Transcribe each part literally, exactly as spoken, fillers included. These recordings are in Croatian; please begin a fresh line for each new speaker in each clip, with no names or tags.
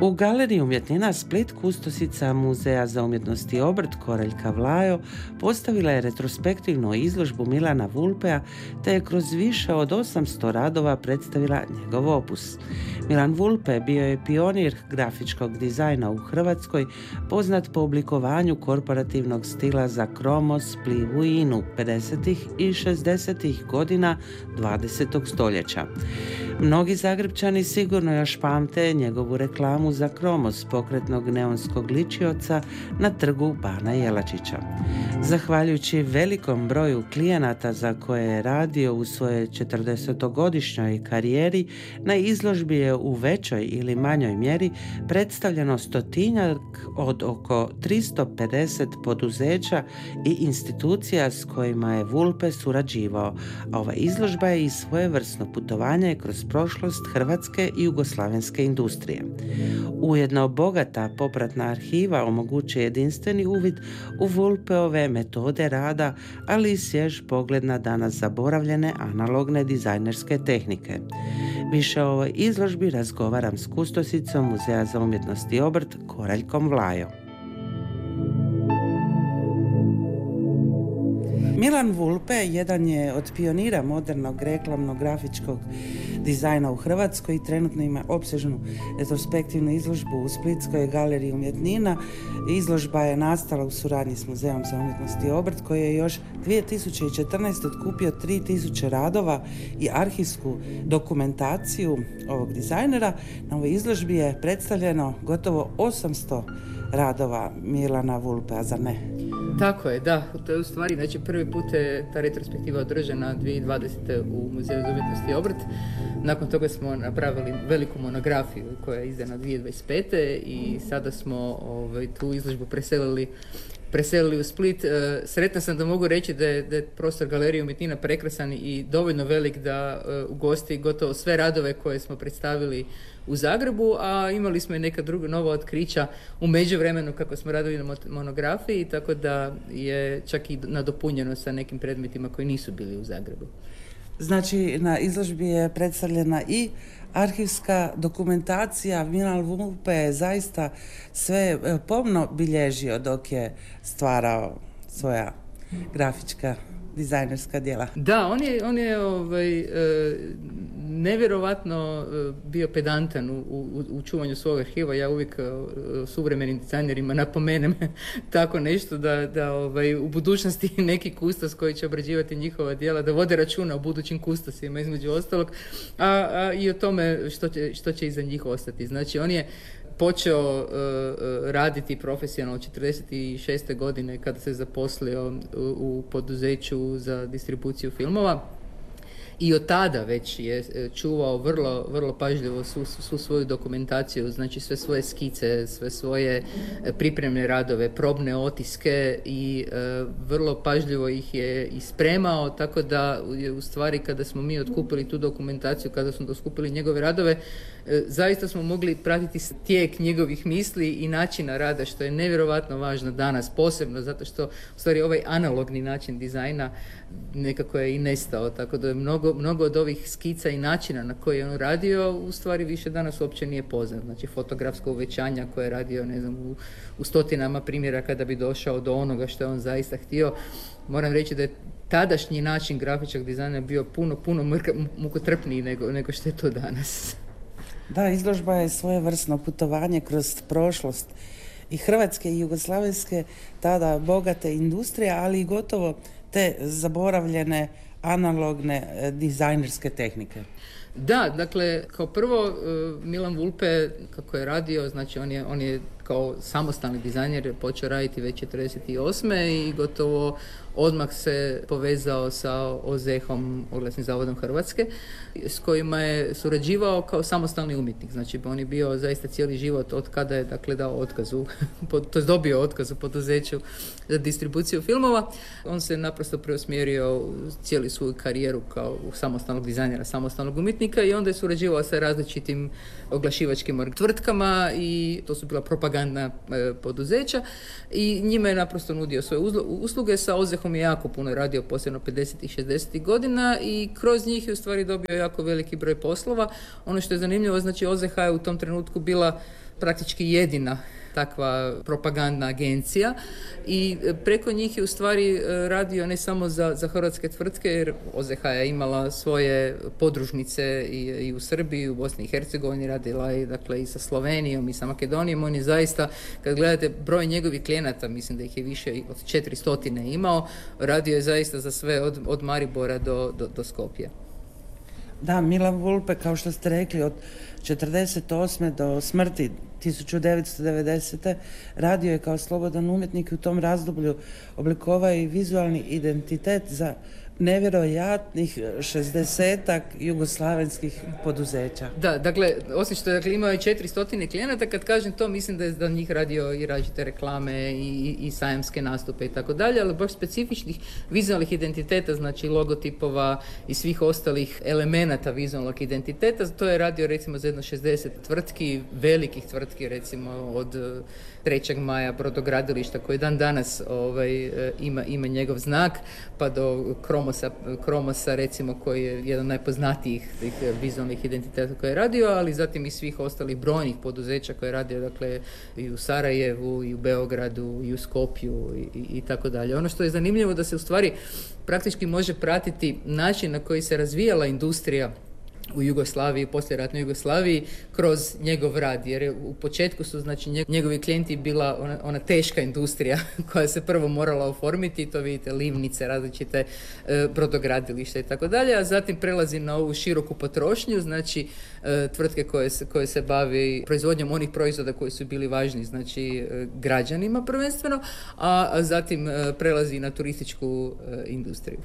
U Galeriji umjetnina Split kustosica Muzeja za umjetnost i obrt Koraljka Vlajo postavila je retrospektivnu izložbu Milana Vulpea te je kroz više od osamsto radova predstavila njegov opus. Milan Vulpe bio je pionir grafičkog dizajna u Hrvatskoj, poznat po oblikovanju korporativnog stila za Kromos, Plivu i Inu pedesetih i šezdesetih godina dvadesetog stoljeća. Mnogi Zagrepčani sigurno još pamte njegovu reklamu za Kromos, pokretnog neonskog ličioca na trgu Bana Jelačića. Zahvaljujući velikom broju klijenata za koje je radio u svojoj četrdesetogodišnjoj karijeri, na izložbi je u većoj ili manjoj mjeri predstavljeno stotinjak od oko tristo pedeset poduzeća i institucija s kojima je Vulpe surađivao, a ova izložba je i svojevrsno putovanje kroz prošlost hrvatske i jugoslavenske industrije. Ujedno bogata popratna arhiva omogućuje jedinstveni uvid u Vulpeove metode rada, ali i svjež pogled na danas zaboravljene analogne dizajnerske tehnike. Više o ovoj izložbi razgovaram s kustosicom Muzeja za umjetnost i obrt Koraljkom Vlajo. Milan Vulpe jedan je od pionira modernog reklamnog grafičkog dizajna u Hrvatskoj i trenutno ima opsežnu retrospektivnu izložbu u Splitskoj galeriji umjetnina. Izložba je nastala u suradnji s Muzejom za umjetnost i obrt koji je još dvije tisuće četrnaeste. otkupio tri tisuće radova i arhivsku dokumentaciju ovog dizajnera. Na ovoj izložbi je predstavljeno gotovo osamsto radova Milana Vulpea, zar ne?
Tako je, da. To je u stvari, znači prvi put je ta retrospektiva održana dvije tisuće dvadesete. u Muzeju za umjetnost i obrt. Nakon toga smo napravili veliku monografiju koja je izdana dvije tisuće dvadeset pete. i sada smo ovaj, tu izložbu preselili preselili u Split. Sretna sam da mogu reći da je, da je prostor Galerije umjetnina prekrasan i dovoljno velik da uh, ugosti gotovo sve radove koje smo predstavili u Zagrebu, a imali smo i neka druga nova otkrića u međuvremenu kako smo radili na monografiji, tako da je čak i nadopunjeno sa nekim predmetima koji nisu bili u Zagrebu.
Znači, na izložbi je predstavljena i arhivska dokumentacija. Milan Vulpe je zaista sve pomno bilježio dok je stvarao svoja grafička dizajnerska djela.
Da, on je, on je ovaj, e, nevjerovatno bio pedantan u, u, u čuvanju svog arhiva. Ja uvijek e, suvremenim dizajnerima napomenem tako nešto da, da ovaj, u budućnosti neki kustos koji će obrađivati njihova djela, da vode računa o budućim kustosima između ostalog, a, a i o tome što će, što će iza njih ostati. Znači, on je počeo uh, raditi profesionalno četrdeset šeste. godine kada se zaposlio u, u poduzeću za distribuciju filmova. I od tada već je čuvao vrlo, vrlo pažljivo svu, svu svoju dokumentaciju, znači sve svoje skice, sve svoje pripremne radove, probne otiske i e, vrlo pažljivo ih je ispremao, tako da je u stvari kada smo mi otkupili tu dokumentaciju, kada smo otkupili njegove radove, e, zaista smo mogli pratiti tijek njegovih misli i načina rada, što je nevjerovatno važno danas, posebno zato što u stvari ovaj analogni način dizajna nekako je i nestao, tako da je mnogo, mnogo od ovih skica i načina na koji je on radio u stvari više danas uopće nije poznat. Znači fotografska uvećanja koje je radio, ne znam, u, u stotinama primjera kada bi došao do onoga što je on zaista htio. Moram reći da je tadašnji način grafičkog dizajna bio puno, puno mrka, mukotrpniji nego, nego što je to danas.
Da, izložba je svojevrsno putovanje kroz prošlost i hrvatske i jugoslavenske tada bogate industrije, ali i gotovo te zaboravljene analogne dizajnerske tehnike.
Da, dakle, kao prvo Milan Vulpe, kako je radio, znači on je, on je kao samostalni dizajner počeo raditi već četrdeset osme. i gotovo odmah se povezao sa O Z E H-om, Oglasnim zavodom Hrvatske, s kojima je surađivao kao samostalni umjetnik. Znači, on je bio zaista cijeli život od kada je, dakle, dao otkazu, to je dobio otkaz u poduzeću za distribuciju filmova. On se naprosto preusmjerio cijeli svoju karijeru kao samostalnog dizajnera, samostalnog umjetnika i onda je surađivao sa različitim oglašivačkim tvrtkama i to su bila propagandna e, poduzeća i njima je naprosto nudio svoje usluge. Sa O Z E H-om je jako puno radio, posebno pedesetih i šezdesetih godina i kroz njih je u stvari dobio jako veliki broj poslova. Ono što je zanimljivo, znači O Z E H je u tom trenutku bila praktički jedina takva propagandna agencija i preko njih je u stvari radio ne samo za, za hrvatske tvrtke, jer O Z H je imala svoje podružnice i, i u Srbiji, i u Bosni i Hercegovini, radila je dakle i sa Slovenijom i sa Makedonijom. On je zaista, kad gledate broj njegovih klijenata, mislim da ih je više od četiristo imao, radio je zaista za sve od, od Maribora do, do, do Skopje.
Da, Milan Vulpe, kao što ste rekli, od četrdeset osme do smrti tisuću devetsto devedesete radio je kao slobodan umjetnik i u tom razdoblju oblikovao i vizualni identitet za nevjerojatnih šezdesetak jugoslavenskih poduzeća.
Da, dakle, osim što je dakle, imao je četiristo klijenata, kad kažem to, mislim da je za njih radio i različite reklame i, i, i sajamske nastupe i tako dalje, ali baš specifičnih vizualnih identiteta, znači logotipova i svih ostalih elemenata vizualnog identiteta, to je radio recimo za jedno šezdeset tvrtki, velikih tvrtki, recimo od trećeg maja brodogradilišta koji dan danas ovaj, ima, ima njegov znak, pa do Kromosa, Kromosa recimo koji je jedan od najpoznatijih tih vizualnih identiteta koje je radio, ali zatim i svih ostalih brojnih poduzeća koje je radio, dakle i u Sarajevu, i u Beogradu, i u Skopju i, i, i tako dalje. Ono što je zanimljivo da se u stvari praktički može pratiti način na koji se razvijala industrija u Jugoslaviji, poslijeratnoj Jugoslaviji, kroz njegov rad, jer u početku su, znači, njegovi klijenti bila ona, ona teška industrija koja se prvo morala oformiti, to vidite, livnice, različite e, brodogradilišta i tako dalje, a zatim prelazi na ovu široku potrošnju, znači e, tvrtke koje se, koje se bavi proizvodnjom onih proizvoda koji su bili važni, znači e, građanima prvenstveno, a, a zatim e, prelazi na turističku e, industriju.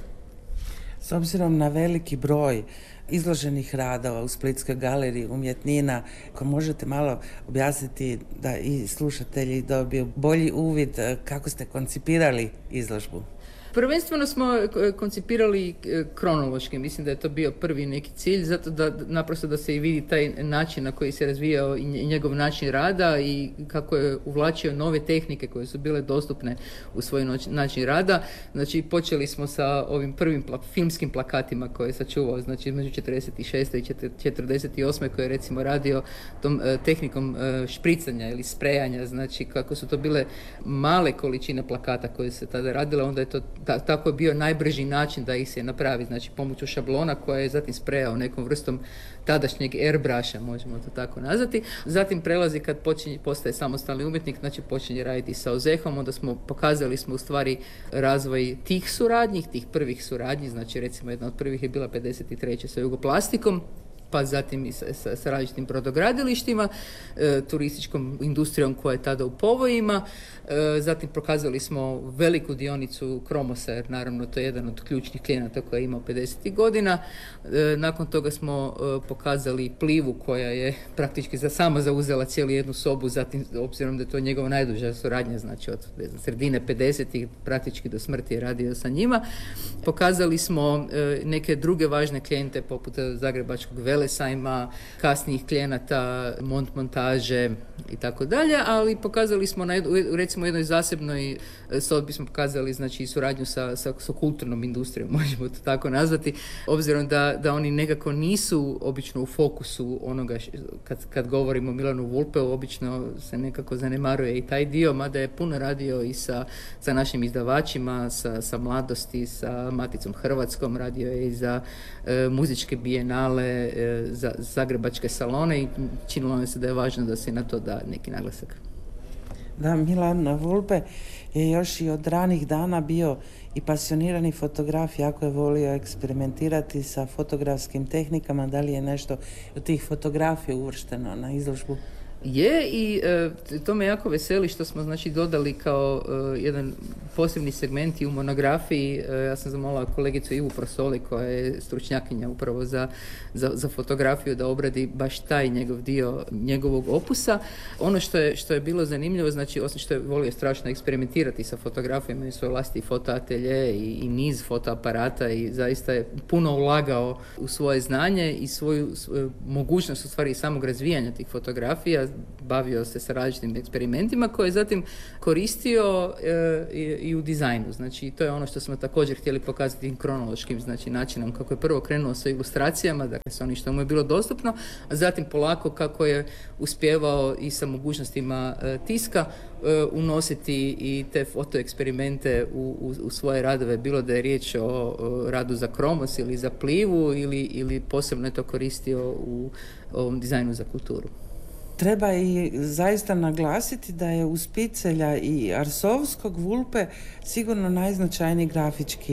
S obzirom na veliki broj izloženih radova u Splitskoj galeriji umjetnina, ako možete malo objasniti da i slušatelji dobiju bolji uvid kako ste koncipirali izložbu?
Prvenstveno smo koncipirali kronološki, mislim da je to bio prvi neki cilj, zato da naprosto da se i vidi taj način na koji se razvijao i njegov način rada i kako je uvlačio nove tehnike koje su bile dostupne u svoj način rada. Znači počeli smo sa ovim prvim plak, filmskim plakatima koje je sačuvao, znači između četrdeset šeste i četrdeset osme koje je recimo radio tom eh, tehnikom eh, špricanja ili sprejanja, znači kako su to bile male količine plakata koje se tada radile, onda je to Ta, tako je bio najbrži način da ih se napravi, znači pomoću šablona koja je zatim sprejao nekom vrstom tadašnjeg airbrusha, možemo to tako nazvati. Zatim prelazi kad počinje, postaje samostalni umjetnik, znači počinje raditi sa O Z H-om, onda smo pokazali smo u stvari razvoj tih suradnji, tih prvih suradnji, znači recimo jedna od prvih je bila pedeset treće sa Jugoplastikom, pa zatim i sa, sa, sa različitim brodogradilištima, e, turističkom industrijom koja je tada u povojima. E, zatim pokazali smo veliku dionicu Kromosa, jer naravno to je jedan od ključnih klijenata koja je imao pedesetih godina. E, nakon toga smo e, pokazali Plivu koja je praktički za sama zauzela cijelu jednu sobu, zatim obzirom da je to njegova najduža suradnja, znači od sredine pedesetih praktički do smrti je radio sa njima. Pokazali smo e, neke druge važne klijente poput Zagrebačkog Velesajma, kasnijih klijenata, Mont montaže i tako dalje, ali pokazali smo na, recimo u jednoj zasebnoj sobi smo pokazali znači suradnju sa, sa, sa kulturnom industrijom, možemo to tako nazvati, obzirom da, da oni nekako nisu obično u fokusu onoga š, kad, kad govorimo o Milanu Vulpeu, obično se nekako zanemaruje i taj dio, mada je puno radio i sa, sa našim izdavačima, sa, sa Mladosti, sa Maticom Hrvatskom, radio je i za e, muzičke bijenale, e, za zagrebačke salone i činilo mi se da je važno da se na to da neki naglasak.
Da, Milan Vulpe je još i od ranih dana bio i pasionirani fotograf, jako je volio eksperimentirati sa fotografskim tehnikama. Da li je nešto od tih fotografija uvršteno na izložbu?
Je i e, to me jako veseli što smo znači dodali kao e, jedan posebni segment i u monografiji. E, ja sam zamolila kolegicu Ivu Prosoli koja je stručnjakinja upravo za, za, za fotografiju da obradi baš taj njegov dio njegovog opusa. Ono što je, što je bilo zanimljivo, znači osim što je volio strašno eksperimentirati sa fotografijama i svoj vlastiti fotoatelje i, i niz fotoaparata i zaista je puno ulagao u svoje znanje i svoju, svoju mogućnost u stvari samog razvijanja tih fotografija. bavio se sa različitim eksperimentima koje je zatim koristio e, i, i u dizajnu. Znači, to je ono što smo također htjeli pokazati tim kronološkim, znači, načinom kako je prvo krenuo sa ilustracijama, dakle, sa onim što mu je bilo dostupno, a zatim polako kako je uspjevao i sa mogućnostima e, tiska e, unositi i te fotoeksperimente u, u, u svoje radove, bilo da je riječ o, o radu za Kromos ili za Plivu ili, ili posebno je to koristio u ovom dizajnu za kulturu.
Treba i zaista naglasiti da je uz Picelja i Arsovskog Vulpe sigurno najznačajniji grafički